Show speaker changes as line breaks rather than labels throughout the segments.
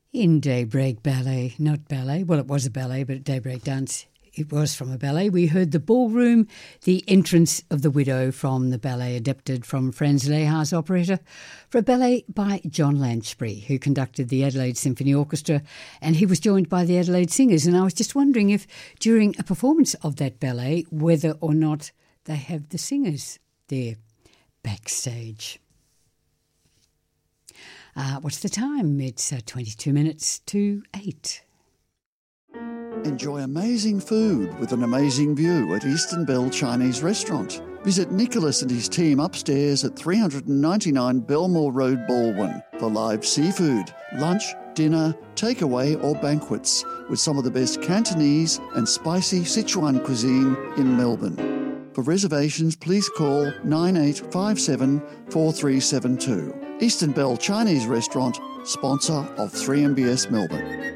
In Daybreak Ballet, not ballet, well, it was a ballet, but Daybreak Dance, it was from a ballet. We heard The Ballroom, The Entrance of the Widow from the ballet adapted from Franz Lehár's operetta for a ballet by John Lanchbury, who conducted the Adelaide Symphony Orchestra, and he was joined by the Adelaide Singers. And I was just wondering if during a performance of that ballet, whether or not they have the singers there backstage. What's the time? It's 22 minutes to 8.
Enjoy amazing food with an amazing view at Eastern Bell Chinese Restaurant. Visit Nicholas and his team upstairs at 399 Belmore Road, Baldwin for live seafood, lunch, dinner, takeaway or banquets with some of the best Cantonese and spicy Sichuan cuisine in Melbourne. For reservations, please call 9857 4372. Eastern Bell Chinese Restaurant, sponsor of 3MBS Melbourne.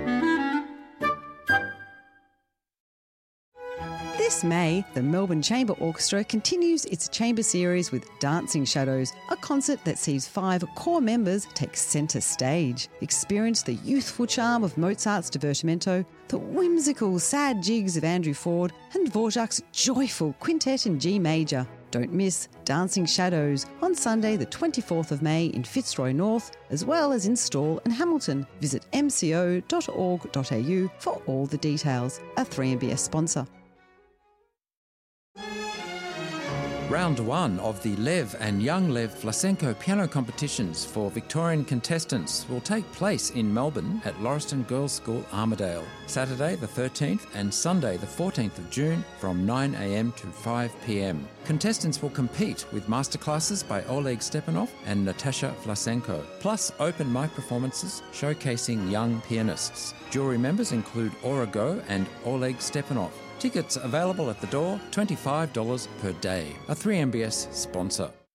This May, the Melbourne Chamber Orchestra continues its chamber series with Dancing Shadows, a concert that sees 5 core members take centre stage. Experience the youthful charm of Mozart's Divertimento, the whimsical sad jigs of Andrew Ford, and Dvorak's joyful quintet in G major. Don't miss Dancing Shadows on Sunday the 24th of May in Fitzroy North, as well as in Stawell and Hamilton. Visit mco.org.au for all the details. A 3MBS sponsor.
Round 1 of the Lev and Young Lev Vlasenko piano competitions for Victorian contestants will take place in Melbourne at Lauriston Girls' School, Armidale, Saturday the 13th and Sunday the 14th of June from 9 a.m. to 5 p.m. Contestants will compete with masterclasses by Oleg Stepanov and Natasha Vlasenko, plus open mic performances showcasing young pianists. Jury members include Aura Go and Oleg Stepanov. Tickets available at the door, $25 per day. A 3MBS sponsor.